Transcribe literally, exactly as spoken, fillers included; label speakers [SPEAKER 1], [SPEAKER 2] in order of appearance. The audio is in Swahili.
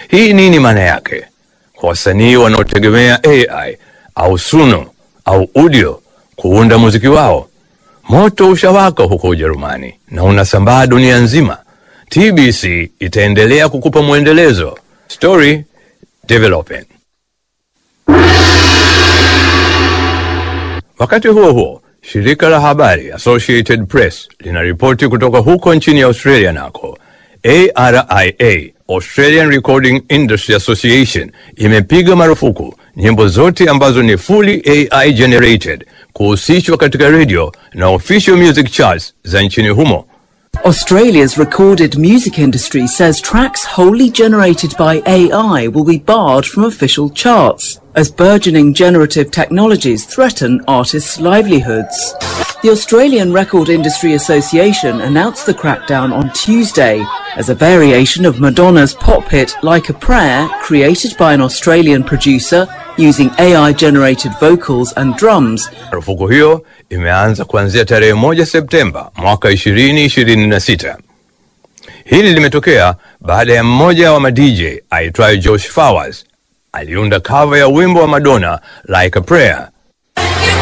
[SPEAKER 1] Hii nini maana yake? Kwa wasanii wanaotegemea A I au Suno au Udio kuunda muziki wao, moto ushawaka huko Ujerumani na unasambaa dunia nzima. T B C itaendelea kukupa mwendelezo. Story developing. Wakati huo huo, shirika la habari Associated Press linaripoti kutoka huko nchini Australia nako A R I A, Australian Recording Industry Association, imepiga marufuku nyimbo zote ambazo ni fully A I generated kuhusishwa katika radio na official music charts za nchini humo.
[SPEAKER 2] Australia's recorded music industry says tracks wholly generated by A I will be barred from official charts, as burgeoning generative technologies threaten artists' livelihoods. The Australian Record Industry Association announced the crackdown on Tuesday as a variation of Madonna's pop hit Like a Prayer, created by an Australian producer using A I-generated vocals and drums.
[SPEAKER 1] Marufuku hiyo imeanza kuanzia tarehe moja Septemba mwaka ishirini ishirini na sita. Hili limetokea baada ya mmoja wa ma D J aitwaye Josh Flowers aliunda cover ya wimbo wa Madonna Like a Prayer